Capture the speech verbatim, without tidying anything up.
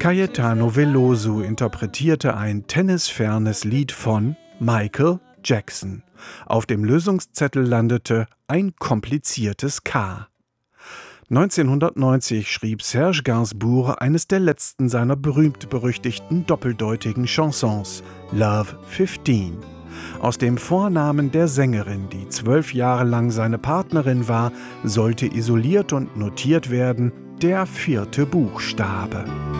Caetano Veloso interpretierte ein tennisfernes Lied von Michael Jackson. Auf dem Lösungszettel landete ein kompliziertes K. neunzehnhundertneunzig schrieb Serge Gainsbourg eines der letzten seiner berühmt-berüchtigten doppeldeutigen Chansons, Love fifteen. Aus dem Vornamen der Sängerin, die zwölf Jahre lang seine Partnerin war, sollte isoliert und notiert werden der vierte Buchstabe.